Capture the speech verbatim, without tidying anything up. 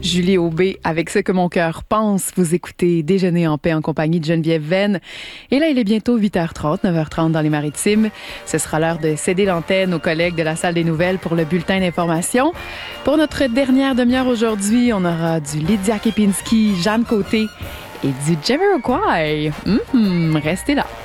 Julie Aubé avec Ce que mon cœur pense. Vous écoutez Déjeuner en paix en compagnie de Geneviève Venn. Et là, il est bientôt huit heures trente, neuf heures trente dans les Maritimes. Ce sera l'heure de céder l'antenne aux collègues de la salle des nouvelles pour le bulletin d'information. Pour notre dernière demi-heure aujourd'hui, on aura du Lydia Kepinski, Jeanne Côté et du Jamiroquai. Hum, hum, restez là.